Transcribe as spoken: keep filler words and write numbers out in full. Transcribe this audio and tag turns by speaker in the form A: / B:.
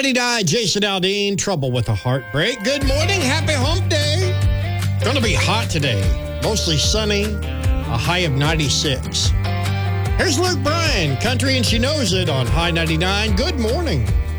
A: ninety-nine, Jason Aldean, Trouble with a Heartbreak. Good morning. Happy hump day. Going to be hot today. Mostly sunny. A high of ninety-six. Here's Luke Bryan, Country and She Knows It on High ninety-nine. Good morning.